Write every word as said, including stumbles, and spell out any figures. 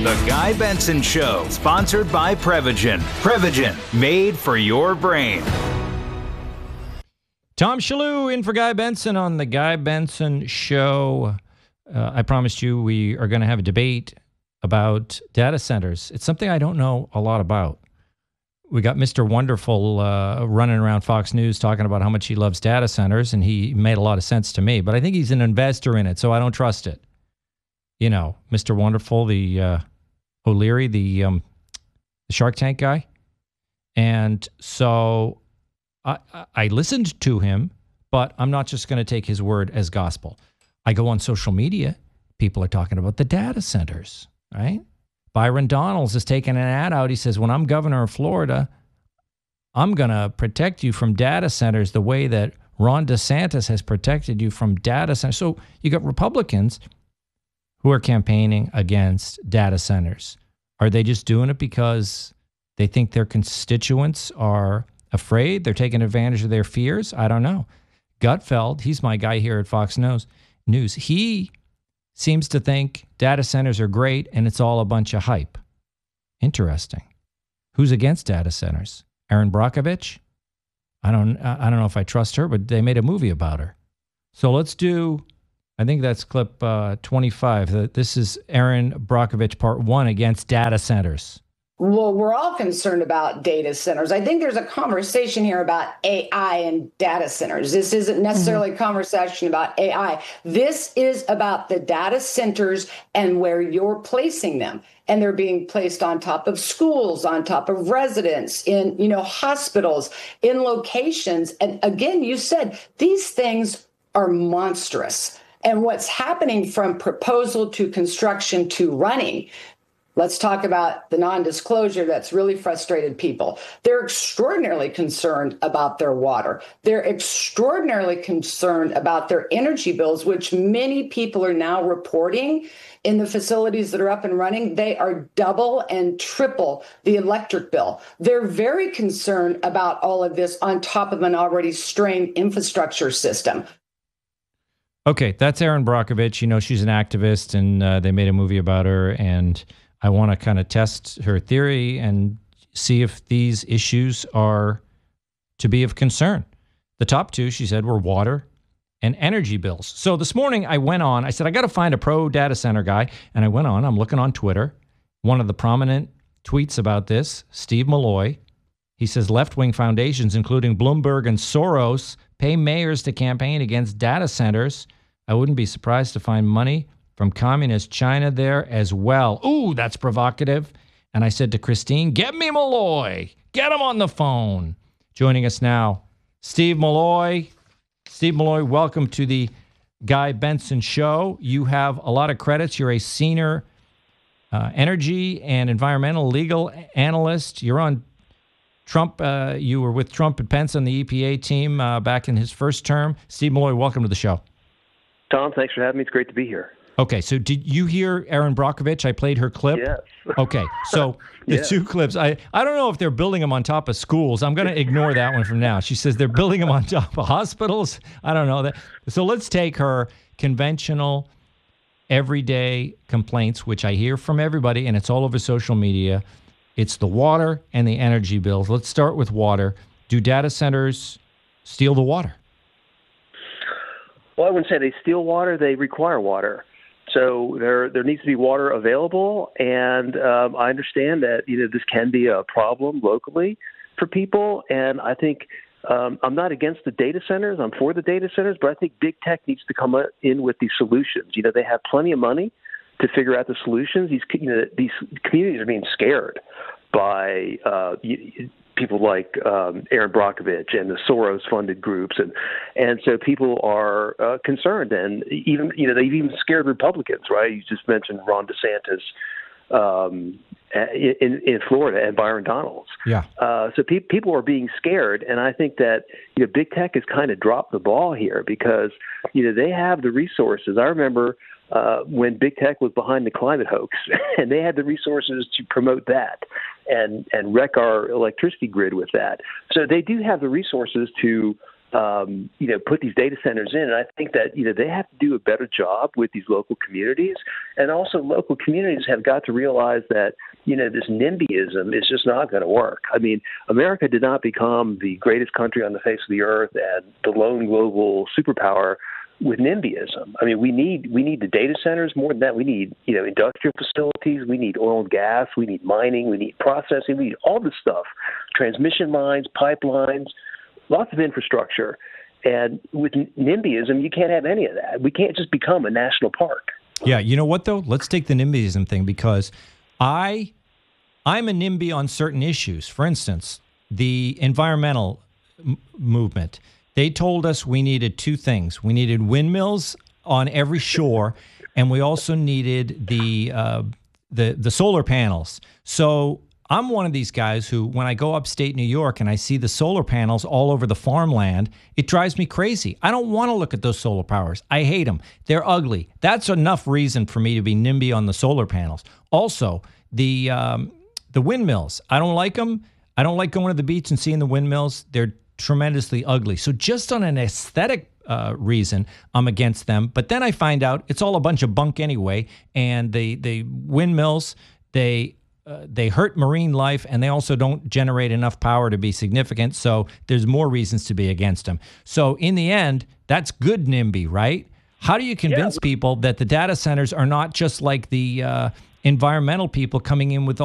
The Guy Benson Show, sponsored by Prevagen. Prevagen, made for your brain. Tom Shalhoub in for Guy Benson on The Guy Benson Show. Uh, I promised you we are going to have a debate about data centers. It's something I don't know a lot about. We got Mister Wonderful uh, running around Fox News talking about how much he loves data centers, and he made a lot of sense to me. But I think he's an investor in it, so I don't trust it. You know, Mister Wonderful, the uh, O'Leary, the, um, the Shark Tank guy. And so I, I listened to him, but I'm not just going to take his word as gospel. I go on social media. People are talking about the data centers, right? Byron Donalds is taking an ad out. He says, when I'm governor of Florida, I'm going to protect you from data centers the way that Ron DeSantis has protected you from data centers. So you got Republicans who are campaigning against data centers. Are they just doing it because they think their constituents are afraid? They're taking advantage of their fears? I don't know. Gutfeld, he's my guy here at Fox News. News. He seems to think data centers are great and it's all a bunch of hype. Interesting. Who's against data centers? Erin Brockovich? I don't I don't know if I trust her, but they made a movie about her. So let's do, I think that's clip uh, twenty-five. This is Erin Brockovich, part one, against data centers. Well, we're all concerned about data centers. I think there's a conversation here about A I and data centers. This isn't necessarily mm-hmm. a conversation about A I. This is about the data centers and where you're placing them. And they're being placed on top of schools, on top of residents, in, you know, hospitals, in locations. And again, you said these things are monstrous. And what's happening from proposal to construction to running, let's talk about the non-disclosure that's really frustrated people. They're extraordinarily concerned about their water. They're extraordinarily concerned about their energy bills, which many people are now reporting in the facilities that are up and running. They are double and triple the electric bill. They're very concerned about all of this on top of an already strained infrastructure system. Okay, that's Erin Brockovich. You know, she's an activist, and uh, they made a movie about her, and I want to kind of test her theory and see if these issues are to be of concern. The top two, she said, were water and energy bills. So this morning I went on, I said, I got to find a pro data center guy. And I went on, I'm looking on Twitter. One of the prominent tweets about this, Steve Malloy, he says left-wing foundations, including Bloomberg and Soros, pay mayors to campaign against data centers. I wouldn't be surprised to find money from communist China there as well. Ooh, that's provocative. And I said to Christine, get me Malloy. Get him on the phone. Joining us now, Steve Malloy. Steve Malloy, welcome to the Guy Benson Show. You have a lot of credits. You're a senior uh, energy and environmental legal analyst. You're on Trump. Uh, you were with Trump and Pence on the E P A team uh, back in his first term. Steve Malloy, welcome to the show. Tom, thanks for having me. It's great to be here. Okay, so did you hear Erin Brockovich? I played her clip. Yes. Okay, so the yes. two clips, I, I don't know if they're building them on top of schools. I'm going to ignore that one from now. She says they're building them on top of hospitals. I don't know that. So let's take her conventional, everyday complaints, which I hear from everybody, and it's all over social media. It's the water and the energy bills. Let's start with water. Do data centers steal the water? Well, I wouldn't say they steal water. They require water. So there there needs to be water available, and um, I understand that you know this can be a problem locally for people, and I think um, I'm not against the data centers. I'm for the data centers, but I think big tech needs to come in with these solutions. You know, they have plenty of money to figure out the solutions. These you know these communities are being scared by uh, people like um, Erin Brockovich and the Soros-funded groups, and and so people are uh, concerned, and even you know they've even scared Republicans, right? You just mentioned Ron DeSantis um, in in Florida and Byron Donalds. Yeah. Uh, so pe- people are being scared, and I think that you know big tech has kind of dropped the ball here because you know they have the resources. I remember. Uh, when big tech was behind the climate hoax, and they had the resources to promote that and, and wreck our electricity grid with that. So they do have the resources to um, you know, put these data centers in. And I think that, you know, they have to do a better job with these local communities. And also local communities have got to realize that, you know, this NIMBYism is just not going to work. I mean, America did not become the greatest country on the face of the earth and the lone global superpower with NIMBYism. I mean, we need we need the data centers. More than that, we need, you know, industrial facilities. We need oil and gas. We need mining. We need processing. We need all this stuff, transmission lines, pipelines, lots of infrastructure. And with NIMBYism, you can't have any of that. We can't just become a national park. Yeah, you know what, though? Let's take the NIMBYism thing, because I, I'm a NIMBY on certain issues. For instance, the environmental m- movement. They told us we needed two things. We needed windmills on every shore, and we also needed the uh, the the solar panels. So I'm one of these guys who, when I go upstate New York and I see the solar panels all over the farmland, it drives me crazy. I don't want to look at those solar powers. I hate them. They're ugly. That's enough reason for me to be NIMBY on the solar panels. Also, the um, the windmills. I don't like them. I don't like going to the beach and seeing the windmills. They're tremendously ugly. So just on an aesthetic uh, reason, I'm against them. But then I find out it's all a bunch of bunk anyway. And the the windmills, they uh, they hurt marine life, and they also don't generate enough power to be significant. So there's more reasons to be against them. So in the end, that's good NIMBY, right? How do you convince yeah. people that the data centers are not just like the uh, environmental people coming in with